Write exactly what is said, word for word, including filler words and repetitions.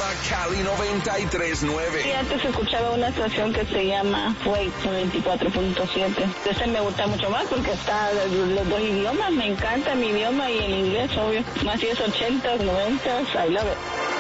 Cali noventa y tres punto nueve. Sí, antes escuchaba una estación que se llama Wait noventa y cuatro punto siete. Ese me gusta mucho más porque está los dos idiomas. Me encanta mi idioma y el inglés, obvio. Más si es ochenta, noventa, I love it.